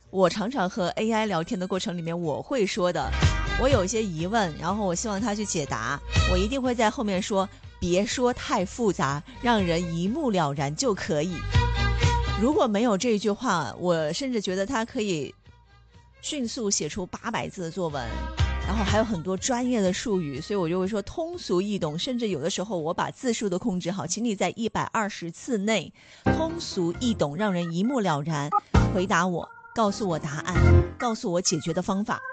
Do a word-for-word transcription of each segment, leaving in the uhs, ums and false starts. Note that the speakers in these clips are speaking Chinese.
我常常和 A I 聊天的过程里面，我会说的，我有一些疑问，然后我希望他去解答，我一定会在后面说，别说太复杂，让人一目了然就可以。如果没有这句话，我甚至觉得他可以迅速写出八百字的作文，然后还有很多专业的术语，所以我就会说通俗易懂，甚至有的时候我把字数都控制好，请你在一百二十字内通俗易懂，让人一目了然，回答我，告诉我答案，告诉我解决的方法。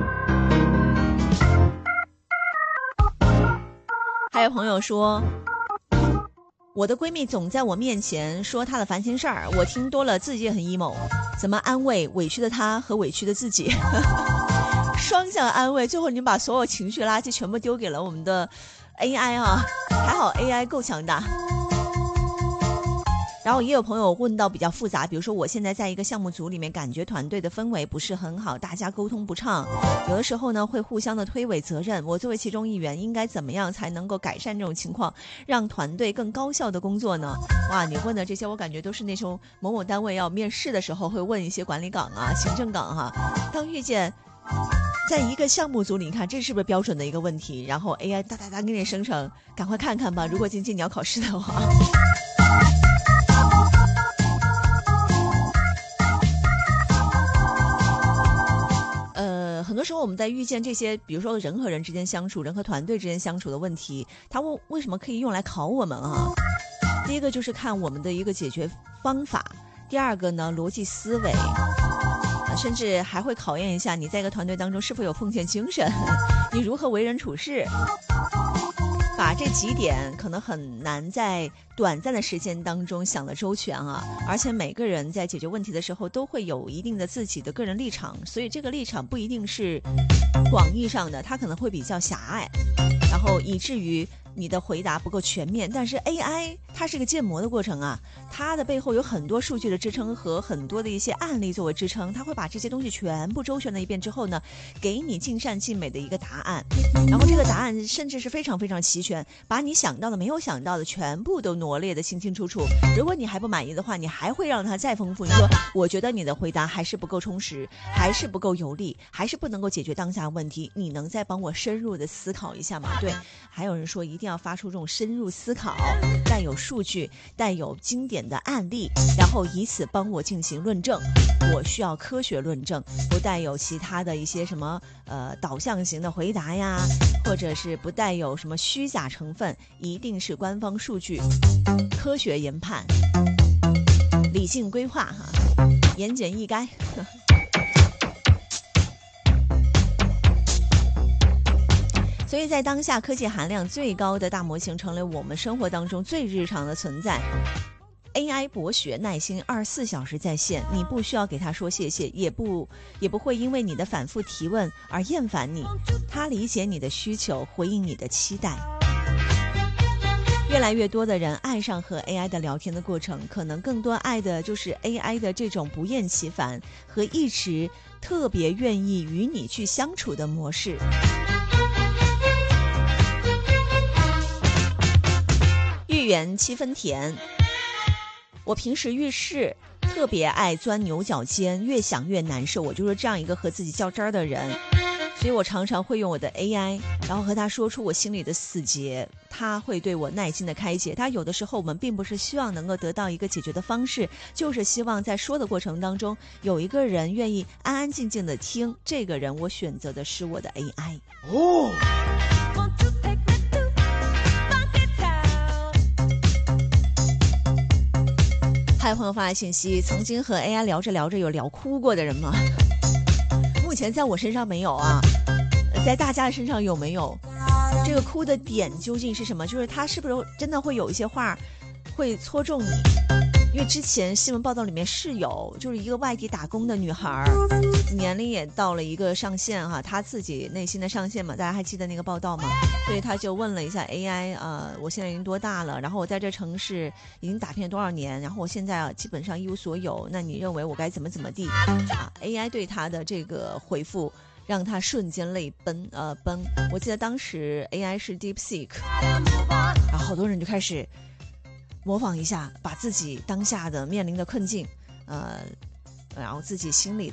还有朋友说，我的闺蜜总在我面前说她的烦心事儿，我听多了自己也很 emo， 怎么安慰委屈的她和委屈的自己？双向安慰，最后你把所有情绪垃圾全部丢给了我们的 A I 啊，还好 A I 够强大。然后也有朋友问到比较复杂，比如说我现在在一个项目组里面，感觉团队的氛围不是很好，大家沟通不畅，有的时候呢会互相的推诿责任，我作为其中一员应该怎么样才能够改善这种情况，让团队更高效的工作呢？哇，你问的这些我感觉都是那种某某单位要面试的时候会问一些管理岗啊、行政岗哈、啊。当遇见在一个项目组里，你看这是不是标准的一个问题，然后 A I 哒哒哒给你生成，赶快看看吧，如果今天你要考试的话。很多时候我们在遇见这些比如说人和人之间相处，人和团队之间相处的问题，它为什么可以用来考我们啊？第一个就是看我们的一个解决方法，第二个呢逻辑思维，甚至还会考验一下你在一个团队当中是否有奉献精神，你如何为人处事。把这几点可能很难在短暂的时间当中想得周全啊，而且每个人在解决问题的时候都会有一定的自己的个人立场，所以这个立场不一定是广义上的，它可能会比较狭隘，然后以至于你的回答不够全面。但是 A I 它是一个建模的过程啊，它的背后有很多数据的支撑和很多的一些案例作为支撑，它会把这些东西全部周旋了一遍之后呢，给你尽善尽美的一个答案，然后这个答案甚至是非常非常齐全，把你想到的没有想到的全部都罗列的清清楚楚。如果你还不满意的话，你还会让它再丰富，你说我觉得你的回答还是不够充实，还是不够有力，还是不能够解决当下问题，你能再帮我深入的思考一下吗？对，还有人说一定要发出这种深入思考，带有数据，带有经典的案例，然后以此帮我进行论证，我需要科学论证，不带有其他的一些什么呃导向型的回答呀，或者是不带有什么虚假成分，一定是官方数据，科学研判，理性规划哈，言简意赅。所以在当下科技含量最高的大模型成了我们生活当中最日常的存在。A I 博学耐心二十四小时在线，你不需要给他说谢谢，也不也不会因为你的反复提问而厌烦你，他理解你的需求，回应你的期待。越来越多的人爱上和 A I 的聊天的过程，可能更多爱的就是 A I 的这种不厌其烦和一直特别愿意与你去相处的模式。芋圆七分甜，我平时遇事特别爱钻牛角尖，越想越难受，我就是这样一个和自己较真儿的人，所以我常常会用我的 A I， 然后和他说出我心里的死结，他会对我耐心的开解。他有的时候我们并不是希望能够得到一个解决的方式，就是希望在说的过程当中有一个人愿意安安静静的听，这个人我选择的是我的 A I。 哦，还有朋友发来信息，曾经和 A I 聊着聊着有聊哭过的人吗？目前在我身上没有啊，在大家身上有没有？这个哭的点究竟是什么？就是他是不是真的会有一些话会戳中你？因为之前新闻报道里面是有，就是一个外地打工的女孩，年龄也到了一个上限哈，她自己内心的上限嘛，大家还记得那个报道吗？所以她就问了一下 A I， 呃，我现在已经多大了？然后我在这城市已经打拼了多少年？然后我现在啊基本上一无所有，那你认为我该怎么怎么地？啊 ，A I 对她的这个回复让她瞬间泪奔，呃奔。我记得当时 A I 是 DeepSeek， 然后好多人就开始模仿一下，把自己当下的面临的困境，呃，然后自己心里